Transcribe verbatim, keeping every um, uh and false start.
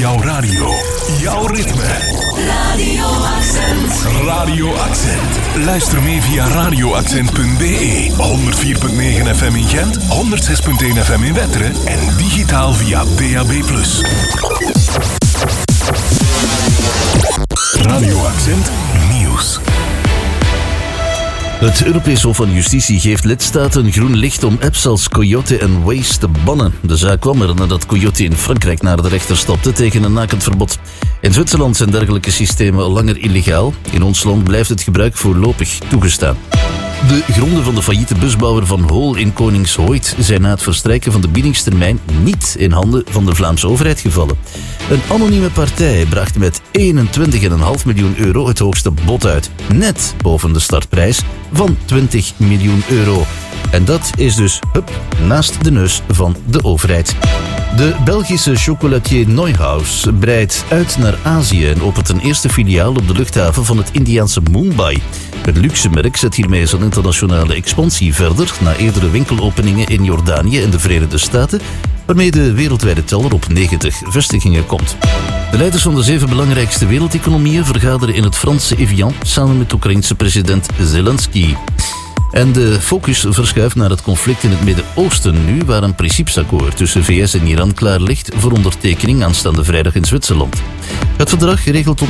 Jouw radio, jouw ritme. Radio Accent. Radio Accent. Luister mee via radio accent punt b e. honderd vier komma negen F M in Gent, honderd zes komma één F M in Wetteren en digitaal via D A B plus. Radio Accent Nieuws. Het Europees Hof van Justitie geeft lidstaten groen licht om apps als Coyote en Waze te bannen. De zaak kwam er nadat Coyote in Frankrijk naar de rechter stapte tegen een nakend verbod. In Zwitserland zijn dergelijke systemen al langer illegaal. In ons land blijft het gebruik voorlopig toegestaan. De gronden van de failliete busbouwer Van Hool in Koningshooit zijn na het verstrijken van de biedingstermijn niet in handen van de Vlaamse overheid gevallen. Een anonieme partij bracht met eenentwintig komma vijf miljoen euro het hoogste bod uit, net boven de startprijs van twintig miljoen euro. En dat is dus hup, naast de neus van de overheid. De Belgische chocolatier Neuhaus breidt uit naar Azië en opent een eerste filiaal op de luchthaven van het Indiaanse Mumbai. Het luxe merk zet hiermee zijn internationale expansie verder na eerdere winkelopeningen in Jordanië en de Verenigde Staten, waarmee de wereldwijde teller op negentig vestigingen komt. De leiders van de zeven belangrijkste wereldeconomieën vergaderen in het Franse Evian samen met de Oekraïense president Zelensky. En de focus verschuift naar het conflict in het Midden-Oosten nu, waar een principesakkoord tussen V S en Iran klaar ligt voor ondertekening aanstaande vrijdag in Zwitserland. Het verdrag regelt